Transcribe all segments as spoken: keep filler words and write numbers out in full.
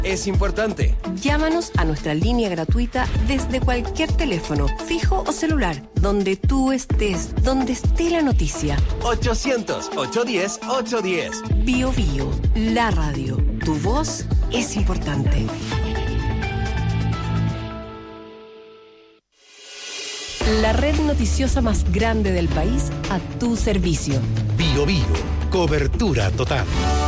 es importante. Llámanos a nuestra línea gratuita desde cualquier teléfono, fijo o celular, donde tú estés, donde esté la noticia. ochocientos, ochocientos diez, ochocientos diez. Bio Bio, la radio. Tu voz es importante. La red noticiosa más grande del país a tu servicio. Bio Bio, cobertura total.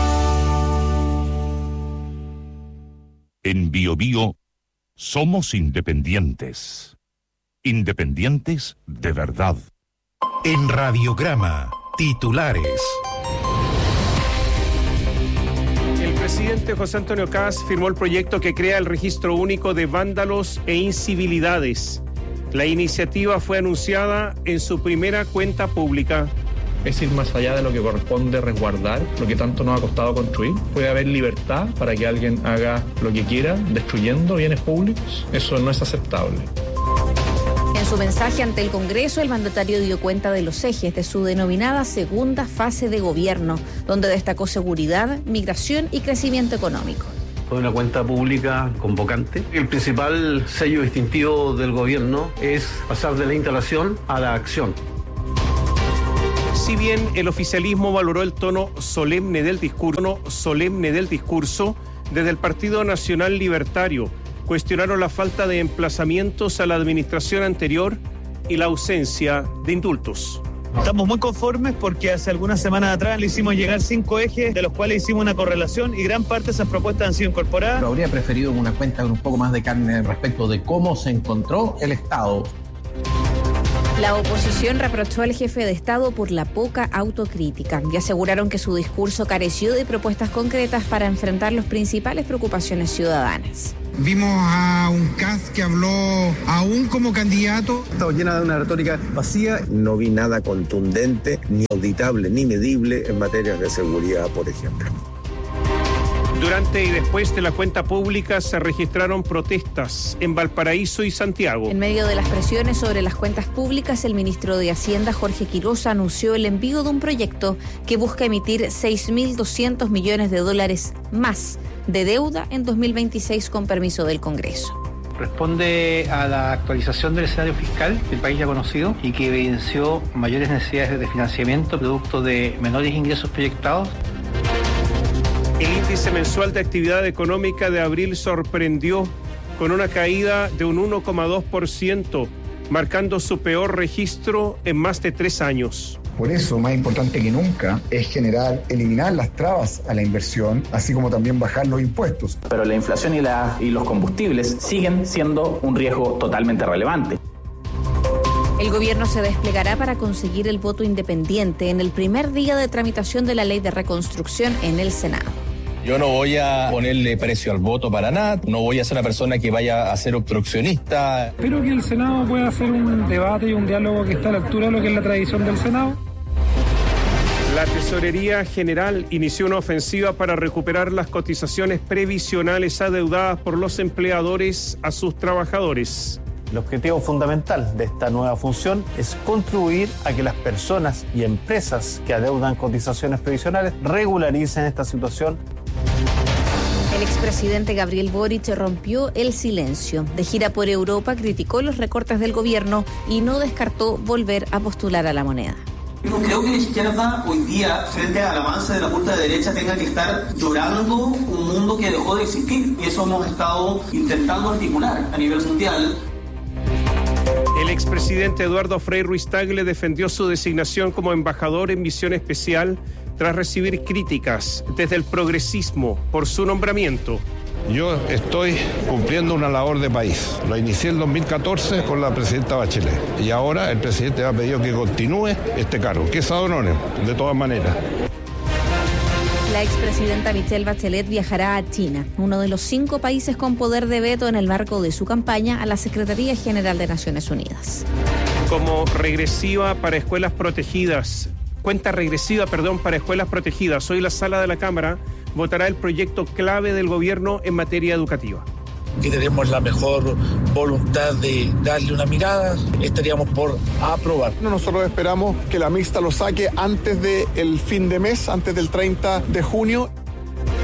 En Bio Bio somos independientes. Independientes de verdad. En Radiograma, titulares. El presidente José Antonio Kast firmó el proyecto que crea el registro único de vándalos e incivilidades. La iniciativa fue anunciada en su primera cuenta pública. Es ir más allá de lo que corresponde resguardar, lo que tanto nos ha costado construir. Puede haber libertad para que alguien haga lo que quiera, destruyendo bienes públicos. Eso no es aceptable. En su mensaje ante el Congreso, el mandatario dio cuenta de los ejes de su denominada segunda fase de gobierno, donde destacó seguridad, migración y crecimiento económico. Fue una cuenta pública convocante. El principal sello distintivo del gobierno es pasar de la instalación a la acción. Si bien el oficialismo valoró el tono solemne del discurso, tono solemne del discurso, desde el Partido Nacional Libertario cuestionaron la falta de emplazamientos a la administración anterior y la ausencia de indultos. Estamos muy conformes porque hace algunas semanas atrás le hicimos llegar cinco ejes, de los cuales hicimos una correlación y gran parte de esas propuestas han sido incorporadas. Pero habría preferido una cuenta con un poco más de carne respecto de cómo se encontró el Estado. La oposición reprochó al jefe de Estado por la poca autocrítica y aseguraron que su discurso careció de propuestas concretas para enfrentar las principales preocupaciones ciudadanas. Vimos a un Kast que habló aún como candidato. Estaba llena de una retórica vacía. No vi nada contundente, ni auditable, ni medible en materia de seguridad, por ejemplo. Durante y después de la cuenta pública se registraron protestas en Valparaíso y Santiago. En medio de las presiones sobre las cuentas públicas, el ministro de Hacienda, Jorge Quiroz, anunció el envío de un proyecto que busca emitir seis mil doscientos millones de dólares más de deuda en dos mil veintiséis con permiso del Congreso. Responde a la actualización del escenario fiscal que el país ya ha conocido y que evidenció mayores necesidades de financiamiento producto de menores ingresos proyectados. El índice mensual de actividad económica de abril sorprendió con una caída de un uno coma dos por ciento, marcando su peor registro en más de tres años. Por eso, más importante que nunca, es generar, eliminar las trabas a la inversión, así como también bajar los impuestos. Pero la inflación y, la, y los combustibles siguen siendo un riesgo totalmente relevante. El gobierno se desplegará para conseguir el voto independiente en el primer día de tramitación de la ley de reconstrucción en el Senado. Yo no voy a ponerle precio al voto para nada, no voy a ser una persona que vaya a ser obstruccionista. Espero que el Senado pueda hacer un debate y un diálogo que está a la altura de lo que es la tradición del Senado. La Tesorería General inició una ofensiva para recuperar las cotizaciones previsionales adeudadas por los empleadores a sus trabajadores. El objetivo fundamental de esta nueva función es contribuir a que las personas y empresas que adeudan cotizaciones previsionales regularicen esta situación. El expresidente Gabriel Boric rompió el silencio. De gira por Europa, criticó los recortes del gobierno y no descartó volver a postular a la moneda. No creo que la izquierda hoy día, frente al avance de la ultraderecha, tenga que estar llorando un mundo que dejó de existir. Y eso hemos estado intentando articular a nivel mundial. El expresidente Eduardo Frei Ruiz-Tagle defendió su designación como embajador en misión especial tras recibir críticas desde el progresismo por su nombramiento. Yo estoy cumpliendo una labor de país. Lo inicié en dos mil catorce con la presidenta Bachelet y ahora el presidente me ha pedido que continúe este cargo, que es ad honorem, de todas maneras. La expresidenta Michelle Bachelet viajará a China, uno de los cinco países con poder de veto en el marco de su campaña a la Secretaría General de Naciones Unidas. Como regresiva para escuelas protegidas, cuenta regresiva, perdón, para escuelas protegidas, hoy la Sala de la Cámara votará el proyecto clave del gobierno en materia educativa. Que tenemos la mejor voluntad de darle una mirada, estaríamos por aprobar. Nosotros esperamos que la mixta lo saque antes del fin de mes, antes del treinta de junio.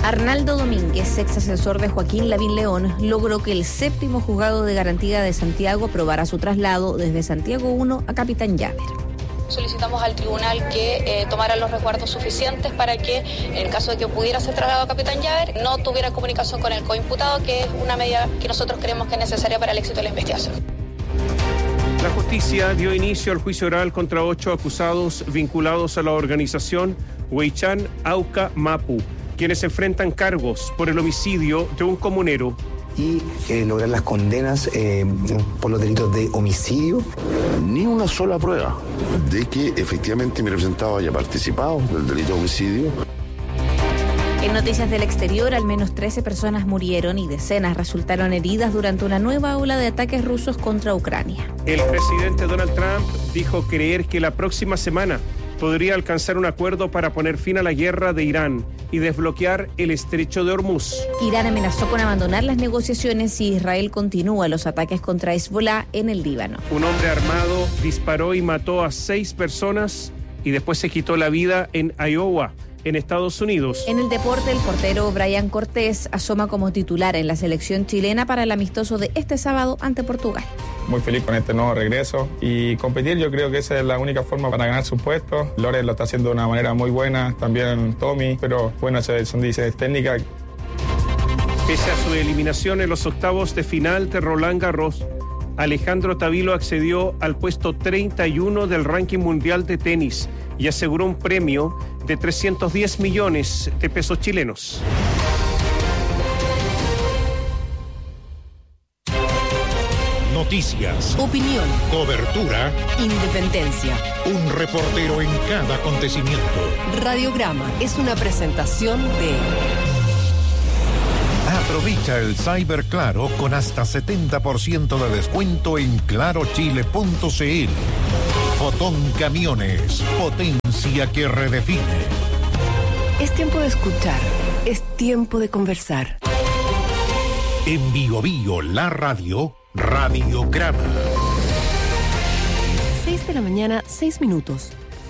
Arnaldo Domínguez, ex asesor de Joaquín Lavín León, logró que el séptimo juzgado de garantía de Santiago aprobara su traslado desde Santiago uno a Capitán Llaver. Solicitamos al tribunal que eh, tomara los resguardos suficientes para que, en caso de que pudiera ser trasladado a Capitán Llaver, no tuviera comunicación con el coimputado, que es una medida que nosotros creemos que es necesaria para el éxito de la investigación. La justicia dio inicio al juicio oral contra ocho acusados vinculados a la organización Huaychán Auca Mapu, quienes enfrentan cargos por el homicidio de un comunero y eh, lograr las condenas eh, por los delitos de homicidio. Ni una sola prueba de que efectivamente mi representado haya participado del delito de homicidio. En noticias del exterior, al menos trece personas murieron y decenas resultaron heridas durante una nueva ola de ataques rusos contra Ucrania. El presidente Donald Trump dijo creer que la próxima semana podría alcanzar un acuerdo para poner fin a la guerra de Irán y desbloquear el estrecho de Hormuz. Irán amenazó con abandonar las negociaciones si Israel continúa los ataques contra Hezbollah en el Líbano. Un hombre armado disparó y mató a seis personas y después se quitó la vida en Iowa, en Estados Unidos. En el deporte, el portero Brian Cortés asoma como titular en la selección chilena para el amistoso de este sábado ante Portugal. Muy feliz con este nuevo regreso y competir, yo creo que esa es la única forma para ganar su puesto. Lores lo está haciendo de una manera muy buena, también Tommy, pero bueno, son decisiones técnicas. Pese a su eliminación en los octavos de final de Roland Garros, Alejandro Tavilo accedió al puesto treinta y uno del ranking mundial de tenis y aseguró un premio de trescientos diez millones de pesos chilenos. Noticias, opinión, cobertura, independencia. Un reportero en cada acontecimiento. Radiograma es una presentación de... Aprovecha el Cyber Claro con hasta setenta por ciento de descuento en claro chile punto c l. Fotón Camiones, potencia que redefine. Es tiempo de escuchar, es tiempo de conversar. En Bio Bio, la radio, Radiograma. seis de la mañana, seis minutos.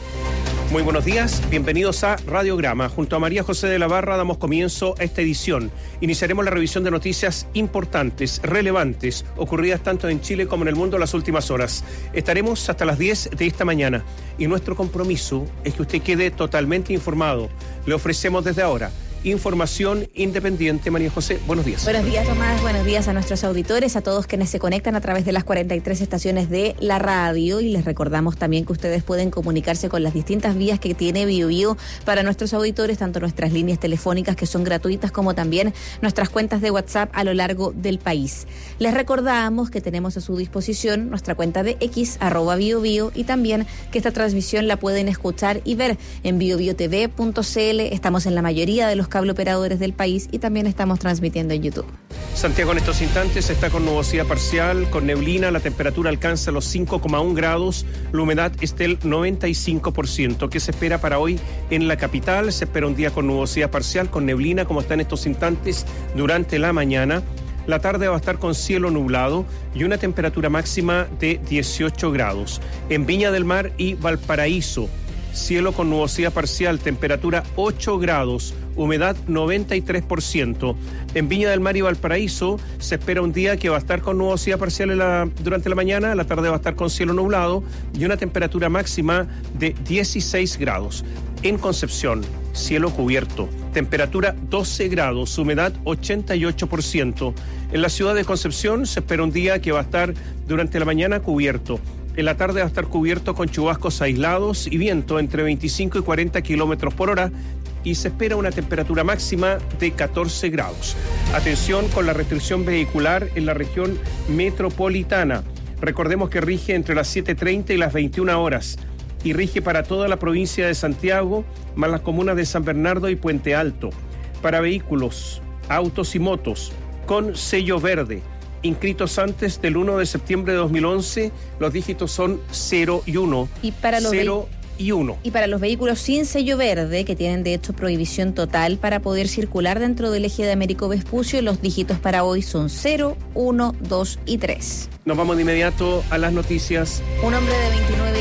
Muy buenos días, bienvenidos a Radiograma. Junto a María José de la Barra damos comienzo a esta edición. Iniciaremos la revisión de noticias importantes, relevantes, ocurridas tanto en Chile como en el mundo en las últimas horas. Estaremos hasta las diez de esta mañana y nuestro compromiso es que usted quede totalmente informado. Le ofrecemos desde ahora información independiente. María José, buenos días. Buenos días, Tomás. Buenos días a nuestros auditores, a todos quienes se conectan a través de las cuarenta y tres estaciones de la radio. Y les recordamos también que ustedes pueden comunicarse con las distintas vías que tiene Bio Bio para nuestros auditores, tanto nuestras líneas telefónicas que son gratuitas como también nuestras cuentas de WhatsApp a lo largo del país. Les recordamos que tenemos a su disposición nuestra cuenta de X, arroba Bio Bio, y también que esta transmisión la pueden escuchar y ver en bio bio t v punto c l. Estamos en la mayoría de los cable operadores del país y también estamos transmitiendo en YouTube. Santiago en estos instantes está con nubosidad parcial, con neblina, la temperatura alcanza los cinco coma uno grados, la humedad es del noventa y cinco por ciento. ¿Qué se espera para hoy en la capital? Se espera un día con nubosidad parcial, con neblina, como está en estos instantes durante la mañana. La tarde va a estar con cielo nublado y una temperatura máxima de dieciocho grados. En Viña del Mar y Valparaíso, cielo con nubosidad parcial, temperatura ocho grados, humedad noventa y tres por ciento. En Viña del Mar y Valparaíso se espera un día que va a estar con nubosidad parcial en la, durante la mañana, la tarde va a estar con cielo nublado y una temperatura máxima de dieciséis grados. En Concepción, cielo cubierto, temperatura doce grados, humedad ochenta y ocho por ciento. En la ciudad de Concepción se espera un día que va a estar durante la mañana cubierto. En la tarde va a estar cubierto con chubascos aislados y viento entre veinticinco y cuarenta kilómetros por hora y se espera una temperatura máxima de catorce grados. Atención con la restricción vehicular en la región metropolitana. Recordemos que rige entre las siete treinta y las veintiuna horas y rige para toda la provincia de Santiago, más las comunas de San Bernardo y Puente Alto. Para vehículos, autos y motos con sello verde, inscritos antes del uno de septiembre de dos mil once, los dígitos son cero y uno. Y para los cero y uno. Y para los vehículos sin sello verde, que tienen de hecho prohibición total para poder circular dentro del eje de Américo Vespucio, los dígitos para hoy son cero, uno, dos y tres. Nos vamos de inmediato a las noticias. Un hombre de veintinueve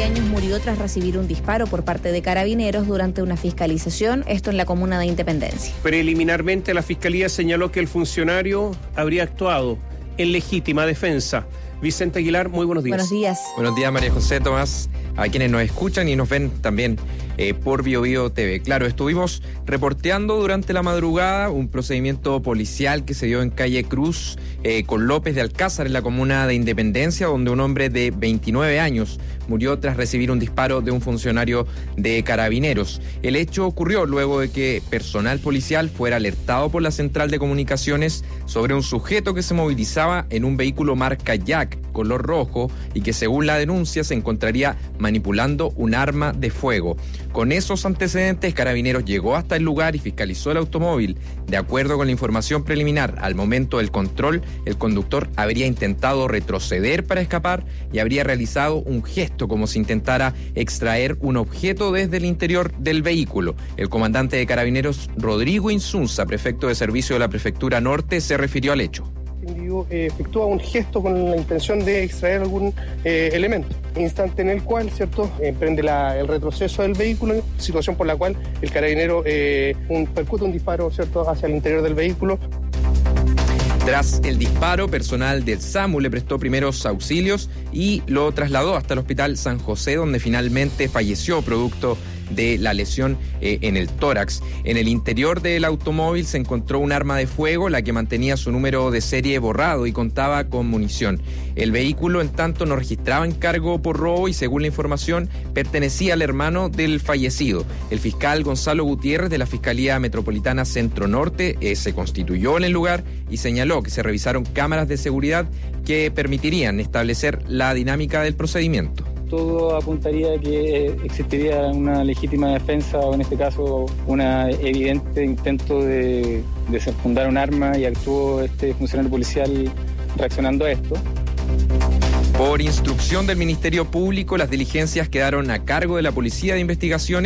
años murió tras recibir un disparo por parte de carabineros durante una fiscalización, esto en la comuna de Independencia. Preliminarmente, la Fiscalía señaló que el funcionario habría actuado en legítima defensa. Vicente Aguilar, muy buenos días. Buenos días. Buenos días, María José, Tomás, a quienes nos escuchan y nos ven también eh, por Bio Bio T V. Claro, estuvimos reporteando durante la madrugada un procedimiento policial que se dio en calle Cruz eh, con López de Alcázar, en la comuna de Independencia, donde un hombre de veintinueve años murió tras recibir un disparo de un funcionario de Carabineros. El hecho ocurrió luego de que personal policial fuera alertado por la central de comunicaciones sobre un sujeto que se movilizaba en un vehículo marca Jack, color rojo, y que según la denuncia se encontraría manipulando un arma de fuego. Con esos antecedentes, Carabineros llegó hasta el lugar y fiscalizó el automóvil. De acuerdo con la información preliminar, al momento del control, el conductor habría intentado retroceder para escapar y habría realizado un gesto como si intentara extraer un objeto desde el interior del vehículo. El comandante de Carabineros, Rodrigo Insunza, prefecto de servicio de la Prefectura Norte, se refirió al hecho. El individuo eh, efectúa un gesto con la intención de extraer algún eh, elemento, instante en el cual, ¿cierto?, emprende la, el retroceso del vehículo, situación por la cual el carabinero eh, un, percute un disparo, ¿cierto?, hacia el interior del vehículo. Tras el disparo, personal del SAMU le prestó primeros auxilios y lo trasladó hasta el Hospital San José, donde finalmente falleció producto de la lesión eh, en el tórax. En el interior del automóvil se encontró un arma de fuego, la que mantenía su número de serie borrado y contaba con munición. El vehículo, en tanto, no registraba encargo por robo y, según la información, pertenecía al hermano del fallecido. El fiscal Gonzalo Gutiérrez, de la Fiscalía Metropolitana Centro Norte, eh, se constituyó en el lugar y señaló que se revisaron cámaras de seguridad que permitirían establecer la dinámica del procedimiento. Todo apuntaría a que existiría una legítima defensa, o en este caso un evidente intento de desenfundar un arma, y actuó este funcionario policial reaccionando a esto. Por instrucción del Ministerio Público, las diligencias quedaron a cargo de la Policía de Investigaciones